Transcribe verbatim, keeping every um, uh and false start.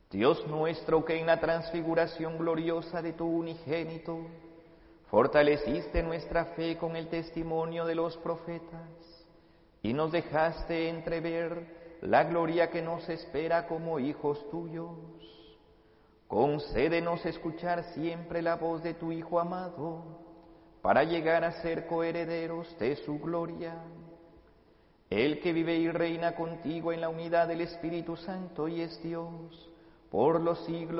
Dios nuestro, que en la transfiguración gloriosa de tu unigénito fortaleciste nuestra fe con el testimonio de los profetas y nos dejaste entrever la gloria que nos espera como hijos tuyos, concédenos escuchar siempre la voz de tu Hijo amado, para llegar a ser coherederos de su gloria. El que vive y reina contigo en la unidad del Espíritu Santo y es Dios por los siglos